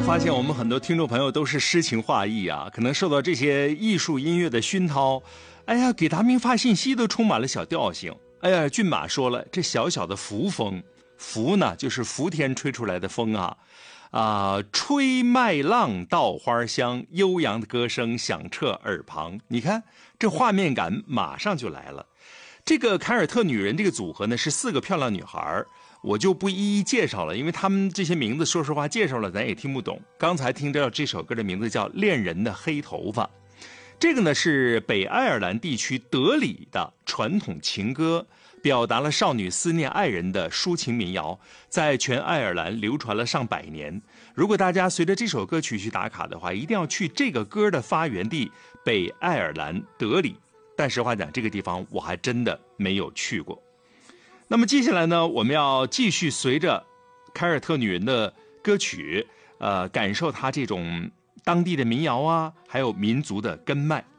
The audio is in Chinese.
发现我们很多听众朋友都是诗情画意啊，可能受到这些艺术音乐的熏陶，哎呀，给达明发信息都充满了小调性。哎呀，骏马说了，这小小的扶风，扶呢就是伏天吹出来的风啊，吹麦浪稻花香，悠扬的歌声响彻耳旁。你看这画面感马上就来了。这个凯尔特女人这个组合呢是4个漂亮女孩，我就不一一介绍了，因为他们这些名字说实话介绍了咱也听不懂。刚才听到这首歌的名字叫《恋人的黑头发》，这个呢是北爱尔兰地区德里的传统情歌，表达了少女思念爱人的抒情民谣，在全爱尔兰流传了上百年。如果大家随着这首歌曲去打卡的话，一定要去这个歌的发源地北爱尔兰德里。但实话讲，这个地方我还真的没有去过。那么接下来呢，我们要继续随着凯尔特女人的歌曲，感受她这种当地的民谣啊，还有民族的根脉。